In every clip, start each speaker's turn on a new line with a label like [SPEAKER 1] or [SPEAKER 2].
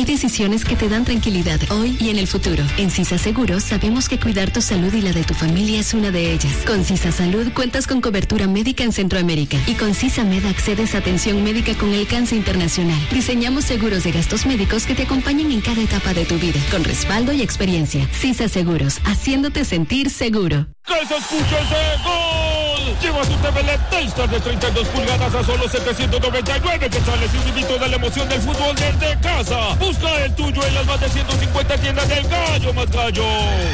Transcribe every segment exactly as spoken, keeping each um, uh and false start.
[SPEAKER 1] Hay decisiones que te dan tranquilidad hoy y en el futuro. En CISA Seguros sabemos que cuidar tu salud y la de tu familia es una de ellas. Con CISA Salud cuentas con cobertura médica en Centroamérica y con CISA Med accedes a atención médica con alcance internacional. Diseñamos seguros de gastos médicos que te acompañen en cada etapa de tu vida, con respaldo y experiencia. CISA Seguros, haciéndote sentir seguro.
[SPEAKER 2] ¡Que se escuche ese gol! Lleva tu T V L E D Telstar de treinta y dos pulgadas a solo setecientos noventa y nueve quetzales y un minuto de la emoción del fútbol desde casa. Busca el tuyo en las más de ciento cincuenta tiendas del Gallo Más Gallo.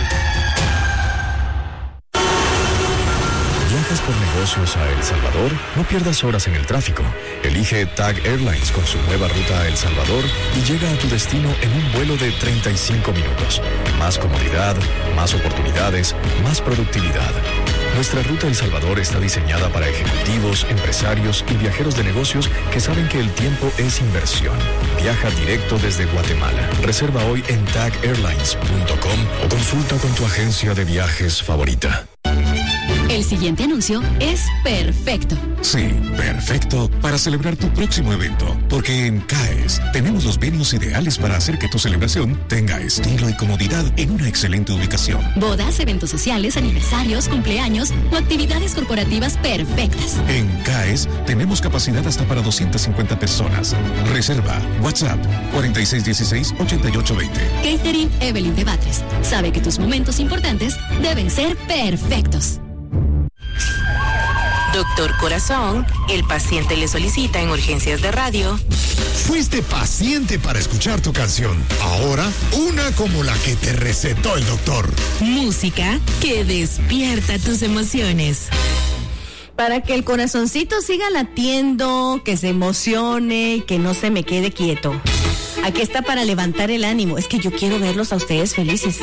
[SPEAKER 3] ¿Viajas por negocios a El Salvador? No pierdas horas en el tráfico. Elige TAG Airlines con su nueva ruta a El Salvador y llega a tu destino en un vuelo de treinta y cinco minutos. Más comodidad, más oportunidades, más productividad. Nuestra ruta a El Salvador está diseñada para ejecutivos, empresarios y viajeros de negocios que saben que el tiempo es inversión. Viaja directo desde Guatemala. Reserva hoy en tag airlines punto com o consulta con tu agencia de viajes favorita.
[SPEAKER 1] El siguiente anuncio es perfecto.
[SPEAKER 4] Sí, perfecto para celebrar tu próximo evento, porque en CAES tenemos los venues ideales para hacer que tu celebración tenga estilo y comodidad en una excelente ubicación.
[SPEAKER 1] Bodas, eventos sociales, aniversarios, cumpleaños o actividades corporativas perfectas.
[SPEAKER 4] En CAES tenemos capacidad hasta para doscientas cincuenta personas. Reserva WhatsApp cuarenta y seis dieciséis ochenta y ocho veinte.
[SPEAKER 1] Catering Evelyn de Batres sabe que tus momentos importantes deben ser perfectos.
[SPEAKER 5] Doctor Corazón, el paciente le solicita en urgencias de radio.
[SPEAKER 6] Fuiste paciente para escuchar tu canción. Ahora, una como la que te recetó el doctor.
[SPEAKER 5] Música que despierta tus emociones.
[SPEAKER 7] Para que el corazoncito siga latiendo, que se emocione y que no se me quede quieto. Aquí está para levantar el ánimo. Es que yo quiero verlos a ustedes felices.